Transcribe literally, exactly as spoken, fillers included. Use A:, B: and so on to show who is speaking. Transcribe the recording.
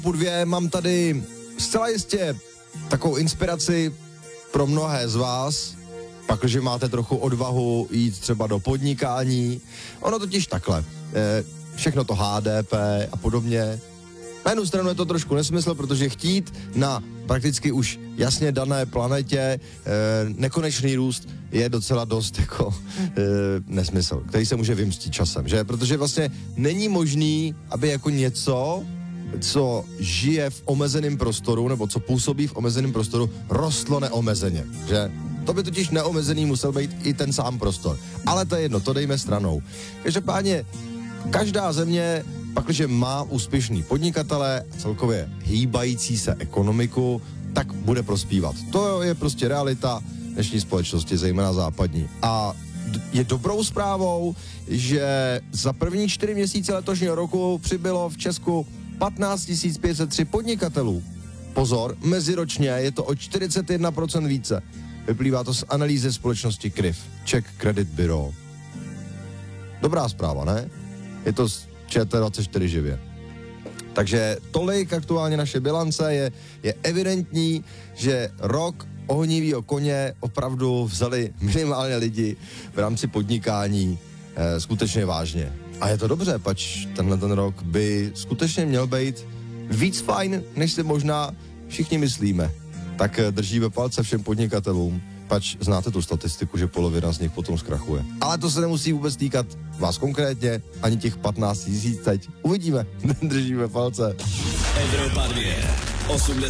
A: Po dvě mám tady zcela jistě takovou inspiraci pro mnohé z vás, pakliže máte trochu odvahu jít třeba do podnikání. Ono totiž takhle, eh, všechno to H D P a podobně. Na jednu stranu je to trošku nesmysl, protože chtít na prakticky už jasně dané planetě e, nekonečný růst je docela dost jako e, nesmysl, který se může vymstit časem, že? Protože vlastně není možný, aby jako něco, co žije v omezeném prostoru, nebo co působí v omezeném prostoru, rostlo neomezeně, že? To by totiž neomezený musel být i ten sám prostor. Ale to je jedno, to dejme stranou. Každopádně každá země, pakliže má úspěšný podnikatele, celkově hýbající se ekonomiku, tak bude prospívat. To je prostě realita dnešní společnosti, zejména západní. A je dobrou zprávou, že za první čtyři měsíce letošního roku přibylo v Česku patnáct tisíc pět set tři podnikatelů. Pozor, meziročně je to o čtyřicet jedna procent více. Vyplývá to z analýzy společnosti K R I F, Czech Credit Bureau. Dobrá zpráva, ne? Je to z Č T dvacet čtyři živě. Takže tolik aktuálně naše bilance, je, je evidentní, že rok ohnivýho koně opravdu vzali minimálně lidi v rámci podnikání eh, skutečně vážně. A je to dobře, pač tenhle ten rok by skutečně měl být víc fajn, než si možná všichni myslíme. Tak eh, držíme palce všem podnikatelům, pač znáte tu statistiku, že polovina z nich potom zkrachuje. Ale to se nemusí vůbec týkat vás konkrétně, ani těch patnáct tisíc teď. Uvidíme, držíme palce.
B: Evropa dvě, osmdesát